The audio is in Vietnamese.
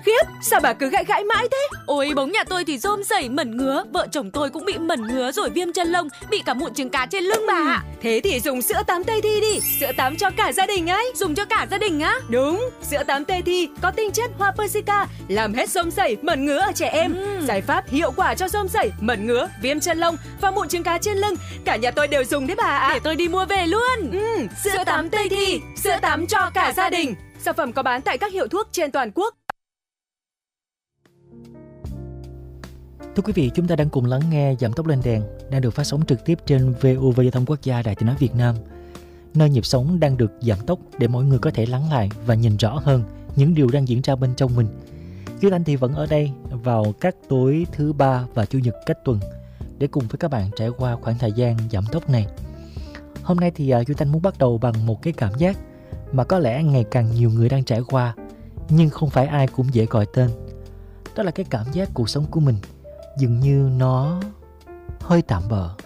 Khiếp, sao bà cứ gãi gãi mãi thế? Ôi, bóng nhà tôi thì rôm rẩy mẩn ngứa. Vợ chồng tôi cũng bị mẩn ngứa rồi viêm chân lông, bị cả mụn trứng cá trên lưng bà ạ. Thế thì dùng sữa tắm Tây Thi đi. Sữa tắm cho cả gia đình ấy. Dùng cho cả gia đình á? Đúng, sữa tắm Tây Thi có tinh chất hoa Persica, làm hết rôm rẩy, mẩn ngứa ở trẻ em. Giải pháp hiệu quả cho rôm rẩy, mẩn ngứa, viêm chân lông và mụn trứng cá trên lưng. Cả nhà tôi đều dùng đấy bà ạ. Để tôi đi mua về luôn. Sữa tắm Tây Thi, sữa tắm cho cả gia đình. Sản phẩm có bán tại các hiệu thuốc trên toàn quốc. Thưa quý vị, chúng ta đang cùng lắng nghe Giảm tốc lên đèn, đang được phát sóng trực tiếp trên VOV Giao thông Quốc gia Đài Tiếng nói Việt Nam, nơi nhịp sống đang được giảm tốc để mỗi người có thể lắng lại và nhìn rõ hơn những điều đang diễn ra bên trong mình. Duy Anh thì vẫn ở đây vào các tối thứ ba và chủ nhật cách tuần để cùng với các bạn trải qua khoảng thời gian giảm tốc này. Hôm nay thì Duy Anh muốn bắt đầu bằng một cái cảm giác mà có lẽ ngày càng nhiều người đang trải qua, nhưng không phải ai cũng dễ gọi tên. Đó là cái cảm giác cuộc sống của mình dường như nó hơi tạm bợ.